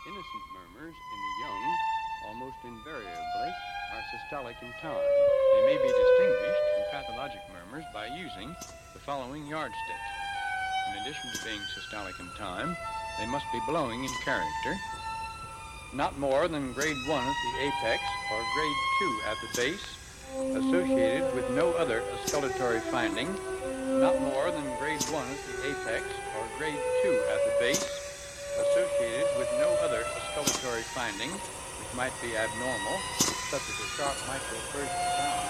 Innocent murmurs in the young, almost invariably, are systolic in time. They may be distinguished from pathologic murmurs by using the following yardstick. In addition to being systolic in time, they must be blowing in character, not more than grade 1 at the apex or grade 2 at the base, associated with no other auscultatory finding, not more than grade 1 at the apex or grade 2 at the base, associated with no other auscultatory finding which might be abnormal, such as a sharp microsurgical sound.